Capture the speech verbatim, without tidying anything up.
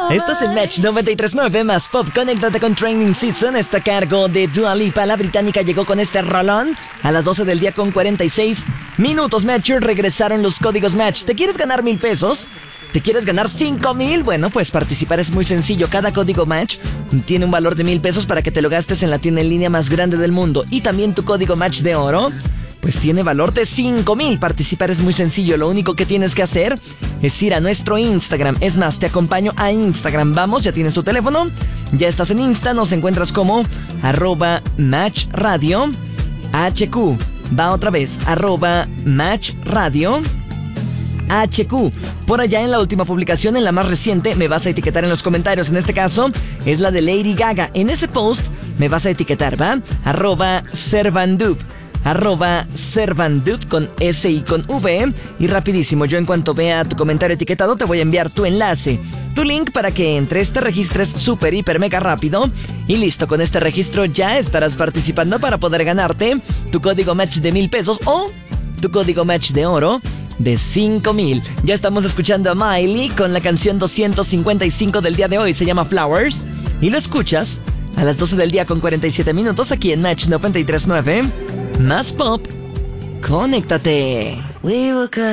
Esto es el Match noventa y tres punto nueve más Pop. Conéctate con Training Season. Está a cargo de Dua Lipa. La británica llegó con este rolón a las doce del día con cuarenta y seis minutos. Matcher, regresaron los códigos Match. ¿Te quieres ganar mil pesos? ¿Te quieres ganar cinco mil? Bueno, pues participar es muy sencillo. Cada código Match tiene un valor de mil pesos para que te lo gastes en la tienda en línea más grande del mundo. Y también tu código Match de oro, pues tiene valor de cinco mil. Participar es muy sencillo. Lo único que tienes que hacer es ir a nuestro Instagram. Es más, te acompaño a Instagram. Vamos, ya tienes tu teléfono. Ya estás en Insta. Nos encuentras como arroba Match Radio H Q. Va otra vez. Arroba Match Radio H Q. Por allá en la última publicación, en la más reciente, me vas a etiquetar en los comentarios. En este caso, es la de Lady Gaga. En ese post me vas a etiquetar, ¿va? Arroba Servandup. Arroba Servandup con S y con V. Y rapidísimo, yo en cuanto vea tu comentario etiquetado te voy a enviar tu enlace, tu link para que entres, te registres súper, hiper, mega rápido. Y listo, con este registro ya estarás participando para poder ganarte tu código Match de mil pesos o tu código Match de oro de cinco mil. Ya estamos escuchando a Miley con la canción doscientos cincuenta y cinco del día de hoy. Se llama Flowers. Y lo escuchas a las doce del día con cuarenta y siete minutos aquí en Match noventa y tres punto nueve. Más Pop. Conéctate. We were